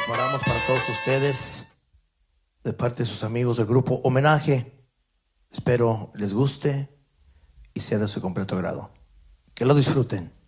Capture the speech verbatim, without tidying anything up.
preparamos para todos ustedes de parte de sus amigos del grupo Homenaje. Espero les guste y sea de su completo agrado. Que lo disfruten.